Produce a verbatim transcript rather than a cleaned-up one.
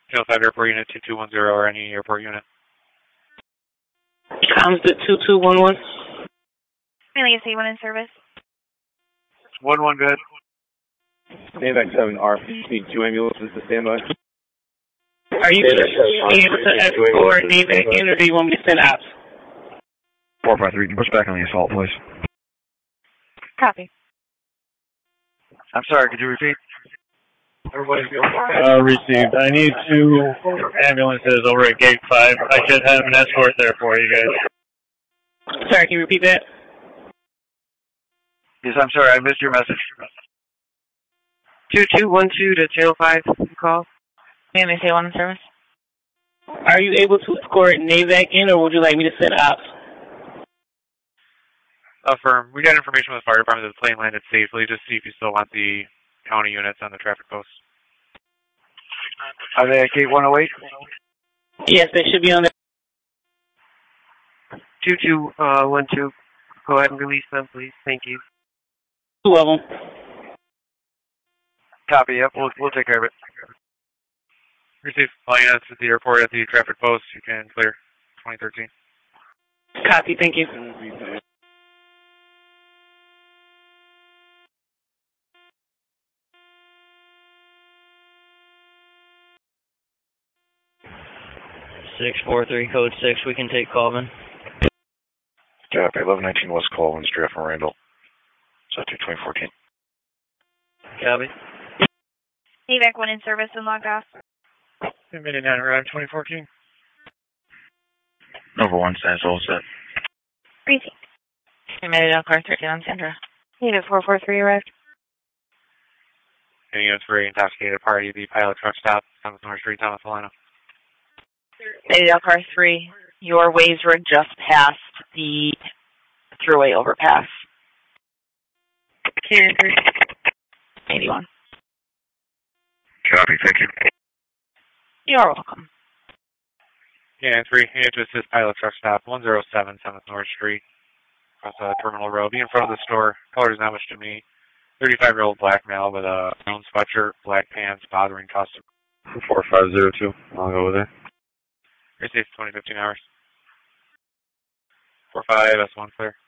Channel five Airport Unit two two one zero or any airport unit. Comms at two two one one. Mainly C one in service. one one good. Standback seven R, need two ambulances to stand by. Are you able to escort AVAC in, or do you want me to send ops? four five three, push back on the assault, please. Copy. I'm sorry, could you repeat? Uh, received. I need two ambulances over at gate five. I should have an escort there for you guys. Sorry, can you repeat that? Yes, I'm sorry, I missed your message. two two one two to Channel five call. Mainly C one in service. Are you able to escort NAVAC in, or would you like me to send ops? Affirm. We got information from the fire department that the plane landed safely. Just see if you still want the county units on the traffic post. Are they at gate one oh eight? Yes, they should be on there. two two one two. Go ahead and release them, please. Thank you. Two of them. Copy, yep. We'll, we'll take care of it. Receive all units at the airport at the traffic post. You can clear twenty thirteen. Copy, thank you. six four three, code six, we can take Colvin. Copy, eleven nineteen West Colvin, straight from Randall. South two twenty fourteen. Copy. AVAC one in service and logged off. Midnight around twenty fourteen. Over one, stands all set. Received. Admitted on car thirteen on Sandra. Unit four four three arrived. Any units for intoxicated party, the pilot truck stop on North Street, Thomas Solano. Admitted car three. Your waves were just past the thruway overpass. Carrier eighty-one. Copy, thank you. You're welcome. Yeah, three. You need to assist pilot truck stop one oh seven Seventh North Street. Across the Terminal Road. Be in front of the store. Color does not wish to me. thirty-five-year-old black male with a brown sweatshirt, black pants, bothering customer. four five zero two. I'll go with it. Receive twenty fifteen hours. four five, S one clear.